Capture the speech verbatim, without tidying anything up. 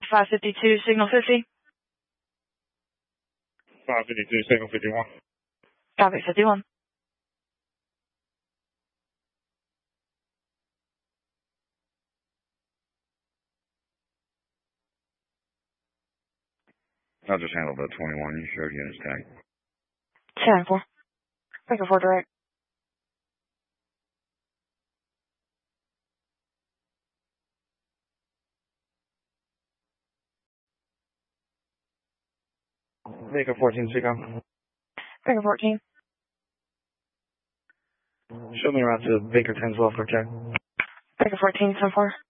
five fifty-two, signal fifty. five fifty-two, signal fifty-one. Copy, fifty-one. I'll just handle the twenty-one. You showed units tag. ten four. Baker four direct. Baker fourteen, Seacom. Baker fourteen. Show me around to Baker ten's welfare check. Baker fourteen, ten four.